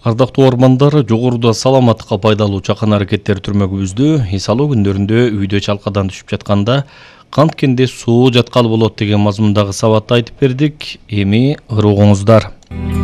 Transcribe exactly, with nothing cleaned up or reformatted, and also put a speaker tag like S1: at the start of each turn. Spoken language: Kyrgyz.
S1: Ардактуу ормандар, жогоруда саламаттыкка пайдалуу чакан аракеттер түрмөгүбүздү эс алуу күндөрүндө үйдө чалкадан түшүп жатканда канткенде суу жаткалы болот деген мазмундагы сабатты айтып бердик. Эми ыры угуңуздар.